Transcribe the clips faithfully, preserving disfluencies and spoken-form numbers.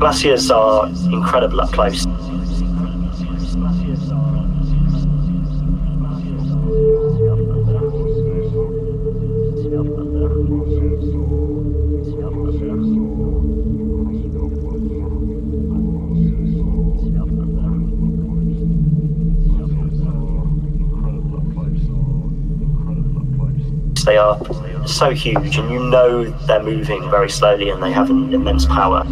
Glaciers are incredible up close. They are so huge, and you know they're moving very slowly and they have an immense power.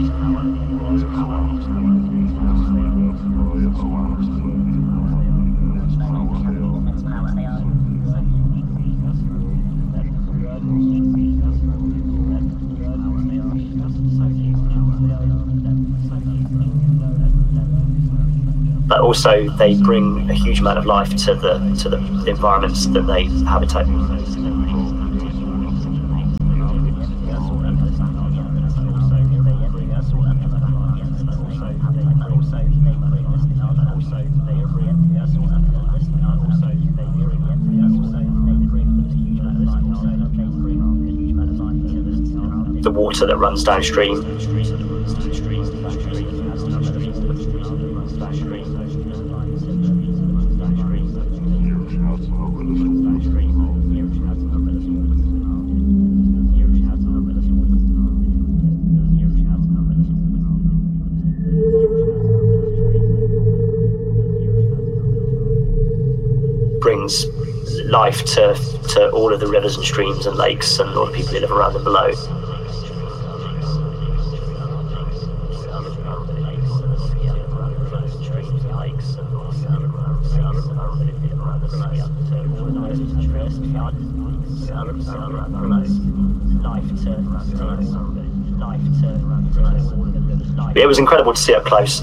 But also they bring a huge amount of life to the to the, the environments that they habitat. The water that runs downstream. Brings life to, to all of the rivers and streams and lakes and all the people who live around and below. It was incredible to see up close.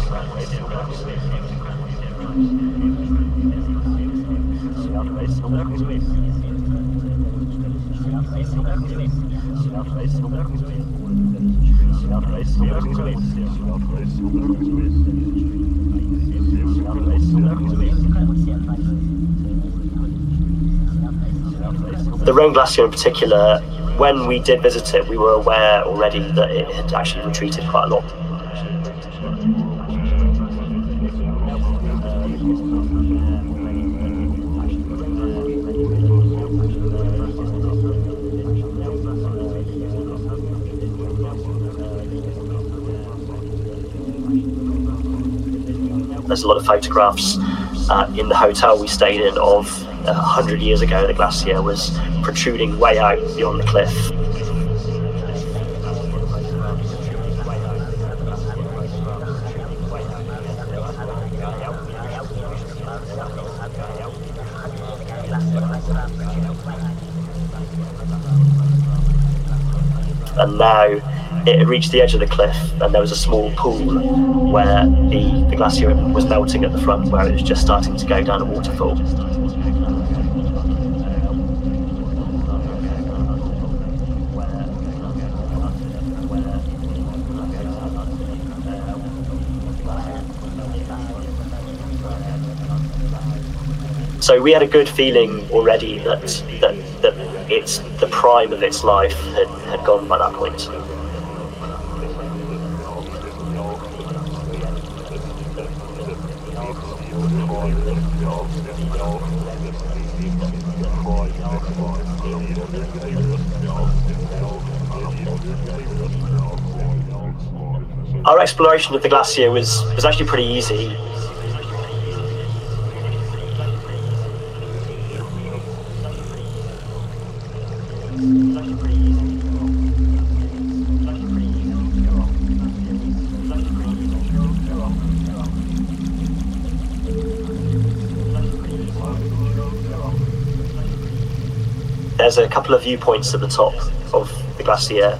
The Rhone Glacier in particular, when we did visit it, we were aware already that it had actually retreated quite a lot. There's a lot of photographs uh, in the hotel we stayed in of a uh, hundred years ago. The glacier was protruding way out beyond the cliff. And now it had reached the edge of the cliff, and there was a small pool where the, the glacier was melting at the front, where it was just starting to go down a waterfall. So we had a good feeling already that that, that it's the prime of its life had, had gone by that point. Our exploration of the glacier was, was actually pretty easy. There's a couple of viewpoints at the top of the glacier.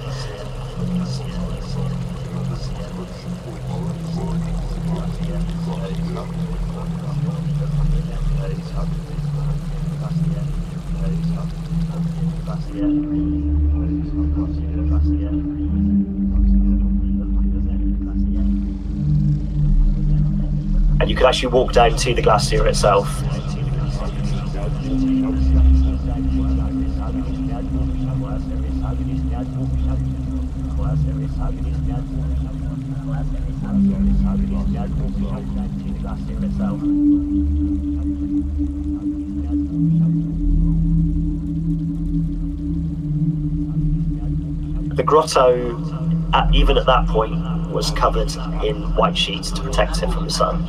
And you could actually walk down to the glacier itself. The grotto, at, even at that point, was covered in white sheets to protect it from the sun.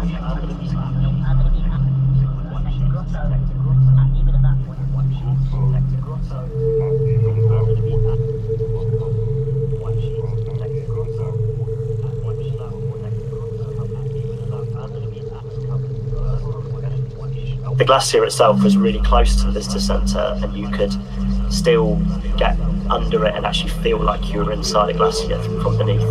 The glacier itself was really close to the visitor centre, and you could still get under it and actually feel like you were inside a glacier from beneath.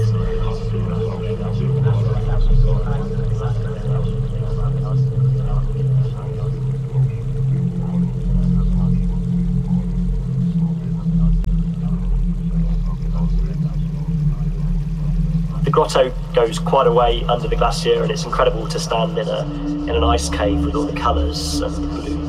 The grotto goes quite a way under the glacier, and it's incredible to stand in a in an ice cave with all the colours and the blue